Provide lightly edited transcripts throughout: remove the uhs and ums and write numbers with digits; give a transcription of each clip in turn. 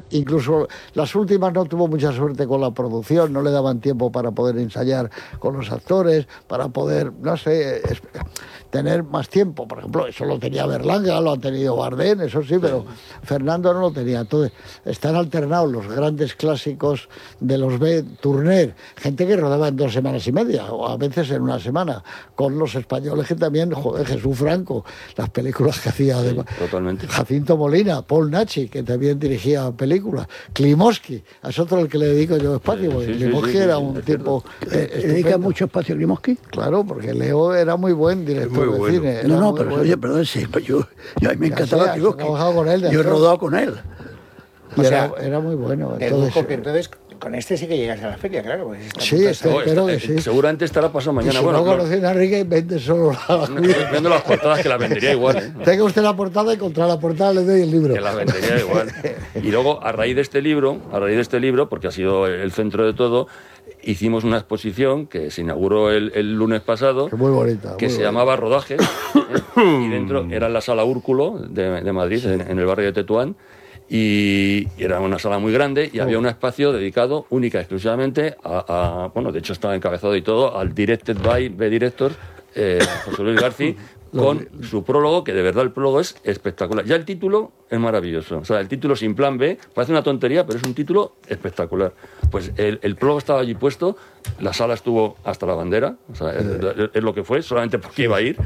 incluso las últimas no tuvo mucha suerte con la producción, no le daban tiempo para poder ensayar con los actores, para poder, no sé, tener más tiempo. Por ejemplo, eso lo tenía Berlanga, lo ha tenido Bardem, eso sí, pero Fernando no lo tenía. Entonces, están alternados los grandes clásicos de los B, Turner, gente que rodaba en 2 semanas y media, o a veces en una semana, con los españoles que también, joder, Jesús Franco, las películas que hacía, totalmente. Jacinto Molina, Paul Nachi, que también dirigía películas, Klimovsky, es otro al que le dedico yo espacio, porque Klimovsky era un tipo... ¿Le dedica mucho espacio a Klimovsky? Claro, porque Leo era muy buen director de cine. No, pero bueno. Oye, perdón, sí, yo a mí me encantaba Klimovsky. Yo he rodado con él. Era muy bueno. Entonces, con este sí que llegas a la feria, claro. Sí, espero que sí. Seguramente estará pasado mañana. Si bueno, no conocen a Enrique, vende solo la... Vendo las portadas, que la vendería igual. Tenga usted la portada y contra la portada le doy el libro. Que la vendería igual. Y luego, a raíz de este libro, porque ha sido el centro de todo, hicimos una exposición que se inauguró el lunes pasado, muy bonita, que se llamaba Rodajes, y dentro era en la sala Úrculo de Madrid, sí, en el barrio de Tetuán. Y era una sala muy grande y había un espacio dedicado única y exclusivamente bueno, de hecho estaba encabezado y todo, al Directed by B Director, José Luis García, con su prólogo, que de verdad el prólogo es espectacular. Ya el título es maravilloso, o sea, el título Sin Plan B parece una tontería, pero es un título espectacular. Pues el prólogo estaba allí puesto, la sala estuvo hasta la bandera, o sea, es lo que fue, solamente porque iba a ir,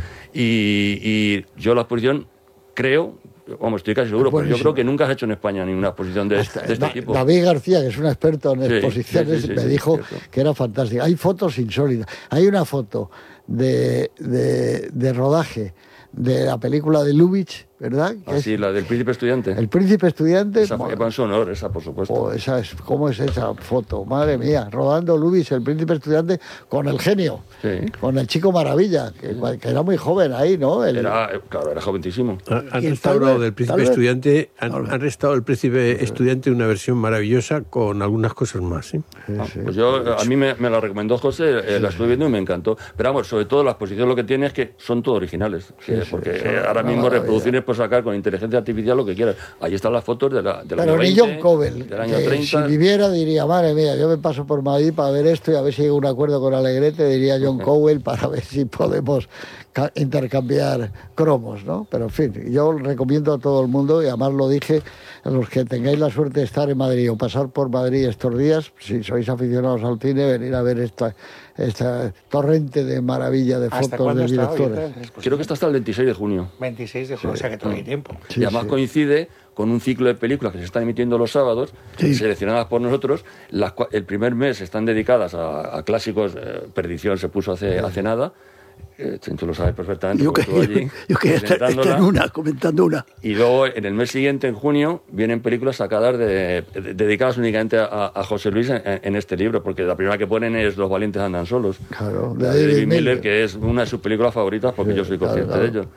y yo la exposición creo... Vamos, estoy casi seguro, pero yo creo que nunca has hecho en España ninguna exposición de este tipo. David García, que es un experto en exposiciones, me dijo que era fantástica. Hay fotos insólitas. Hay una foto de rodaje de la película de Lubitsch, ¿verdad? Sí, la del Príncipe Estudiante. El Príncipe Estudiante. Esa va en su honor, esa, por supuesto. ¿Cómo es esa foto? Madre mía, rodando Lubitsch, el Príncipe Estudiante, con el genio, con el chico maravilla, que era muy joven ahí, ¿no? Era joventísimo. Han restaurado del Príncipe Estudiante, han restaurado el Príncipe Estudiante una versión maravillosa con algunas cosas más, ¿sí? Pues a mí me la recomendó José, la estuve viendo y me encantó. Pero vamos, sobre todo la exposición lo que tiene es que son todos originales, porque ahora mismo reproducciones puedes sacar con inteligencia artificial lo que quieras. Ahí están las fotos del año 20, ni John Covell, del año 30. Si viviera diría, madre mía, yo me paso por Madrid para ver esto y a ver si hay un acuerdo con Alegrete, diría John Covell, para ver si podemos intercambiar cromos, ¿no? Pero en fin, yo recomiendo a todo el mundo, y además lo dije, a los que tengáis la suerte de estar en Madrid o pasar por Madrid estos días, si sois aficionados al cine, venir a ver esta torrente de maravilla de fotos de directores. Creo que está hasta el 26 de junio. 26 de junio, o sea que todavía hay tiempo. Y además coincide con un ciclo de películas que se están emitiendo los sábados, seleccionadas por nosotros. El primer mes están dedicadas a clásicos. Perdición se puso hace nada. Tú lo sabes perfectamente. Yo que estar comentando una. Y luego en el mes siguiente, en junio, vienen películas sacadas dedicadas únicamente a José Luis en este libro, porque la primera que ponen es Los valientes andan solos. Claro, de David Miller, que es una de sus películas favoritas, porque yo soy consciente de ello.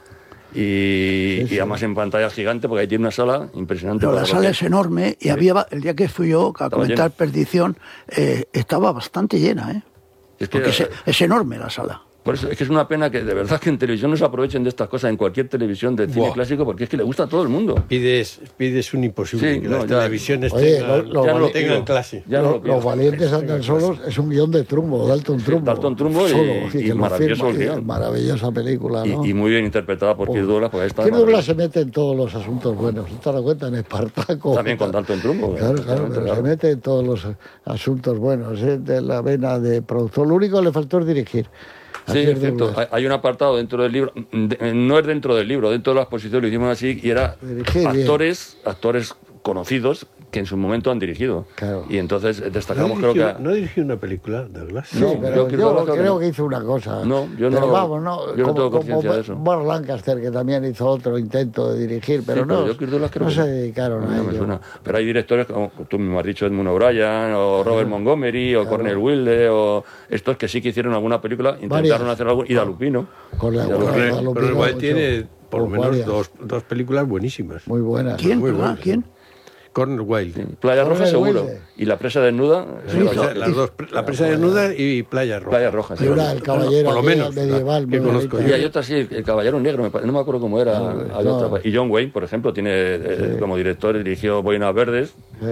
Y además en pantalla gigante, porque ahí tiene una sala impresionante. La sala es enorme y había, el día que fui yo a comentar Perdición, estaba bastante llena, porque es enorme la sala. Por eso es que es una pena que de verdad que en televisión no se aprovechen de estas cosas, en cualquier televisión de cine clásico, porque es que le gusta a todo el mundo. Pides un imposible, que las televisiones tengan clase. Los valientes andan solos es un guión de Trumbo, Dalton Trumbo. Dalton Trumbo y maravilloso guión. Maravillosa película, ¿no? Y muy bien interpretada por Kirk Douglas. Kirk Douglas se mete en todos los asuntos buenos. ¿Te das cuenta? En Espartaco. También con Dalton Trumbo. Claro, pero se mete en todos los asuntos buenos, de la vena de productor. Lo único que le faltó es dirigir. Sí, es cierto. Hay un apartado dentro del libro, no es dentro del libro, dentro de la exposición lo hicimos así, y era actores conocidos que en su momento han dirigido. Claro. Y entonces destacamos, ¿No dirigió una película, Douglas? Sí, pero yo creo que hizo una cosa. No, yo no. Pero vamos, yo no tengo conciencia de eso. Bob Lancaster, que también hizo otro intento de dirigir, pero no se dedicaron a ello. Pero hay directores, como tú mismo has dicho, Edmund O'Brien, o Robert Montgomery, o Cornell Wilde, o estos que sí que hicieron alguna película, intentaron hacer algo, y Dalupino. Cornell Wilde tiene por lo menos dos películas buenísimas. Muy buenas. ¿Quién? Cornell Wilde. Sí. Playa Roja seguro. Y La presa desnuda. Las dos. La presa desnuda y Playa Roja. Playa Roja. Sí. El caballero por lo menos, medieval. Que conozco. Y hay otra, sí, El caballero negro. No me acuerdo cómo era. Y John Wayne, por ejemplo, tiene como director, dirigió Boinas Verdes.